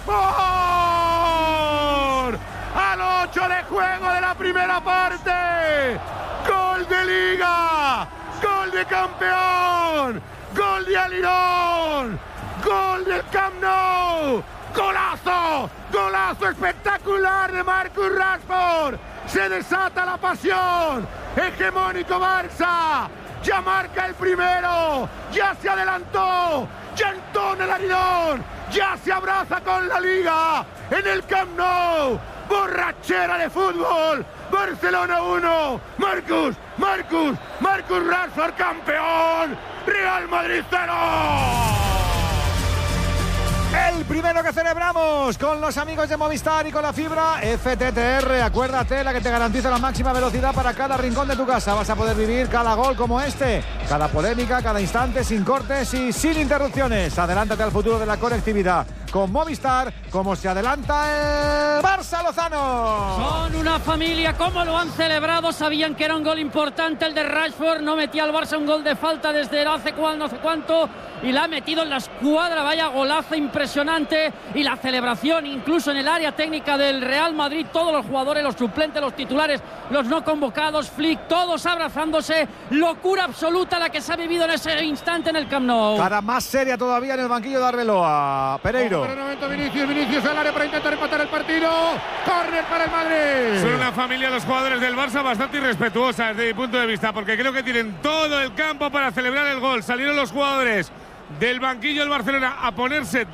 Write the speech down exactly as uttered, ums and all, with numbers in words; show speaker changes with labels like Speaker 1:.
Speaker 1: Al ocho de juego de la primera parte. Gol de Liga. Gol de campeón. Gol de Alirón. Gol del Camp Nou. Golazo. Golazo espectacular de Marcus Rashford. Se desata la pasión. Hegemónico Barça. Ya marca el primero. Ya se adelantó. Ya entona el Alirón. Ya se abraza con la Liga. En el Camp Nou. Borrachera de fútbol. Barcelona uno. Marcus, Marcus, Marcus Rashford campeón. Real Madrid cero.
Speaker 2: El primero que celebramos con los amigos de Movistar y con la fibra F T T R. Acuérdate, la que te garantiza la máxima velocidad para cada rincón de tu casa. Vas a poder vivir cada gol como este, cada polémica, cada instante, sin cortes y sin interrupciones. Adelántate al futuro de la conectividad con Movistar, como se adelanta el Barça Lozano.
Speaker 3: Son una familia, ¿cómo lo han celebrado? Sabían que era un gol importante el de Rashford. No metía al Barça un gol de falta desde hace cuál, no sé cuánto, y la ha metido en la escuadra. Vaya golazo impresionante. Y la celebración incluso en el área técnica del Real Madrid, todos los jugadores, los suplentes, los titulares, los no convocados, Flick, todos abrazándose. Locura absoluta la que se ha vivido en ese instante en el Camp Nou.
Speaker 2: Cara más seria todavía en el banquillo de Arbeloa. Pereiro.
Speaker 1: Para el momento Vinicius, Vinicius al área para intentar empatar el partido. Córner para el Madrid.
Speaker 4: Son una familia los jugadores del Barça bastante irrespetuosa desde mi punto de vista, porque creo que tienen todo el campo para celebrar el gol. Salieron los jugadores del banquillo del Barcelona a ponerse